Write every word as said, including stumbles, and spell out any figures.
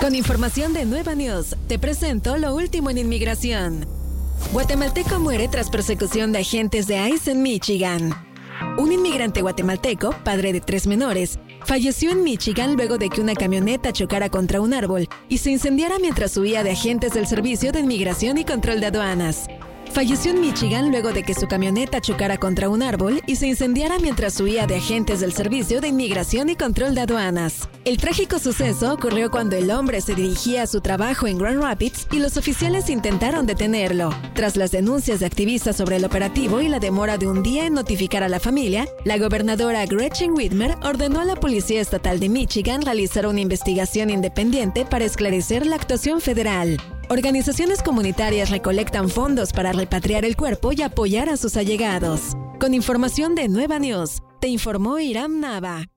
Con información de Nueva News, te presento lo último en inmigración. Guatemalteco muere tras persecución de agentes de ICE en Michigan. Un inmigrante guatemalteco, padre de tres menores, falleció en Michigan luego de que una camioneta chocara contra un árbol y se incendiara mientras huía de agentes del Servicio de Inmigración y Control de Aduanas. Falleció en Michigan luego de que su camioneta chocara contra un árbol y se incendiara mientras huía de agentes del Servicio de Inmigración y Control de Aduanas. El trágico suceso ocurrió cuando el hombre se dirigía a su trabajo en Grand Rapids y los oficiales intentaron detenerlo. Tras las denuncias de activistas sobre el operativo y la demora de un día en notificar a la familia, la gobernadora Gretchen Whitmer ordenó a la Policía Estatal de Michigan realizar una investigación independiente para esclarecer la actuación federal. Organizaciones comunitarias recolectan fondos para repatriar el cuerpo y apoyar a sus allegados. Con información de Nueva News, te informó Iram Nava.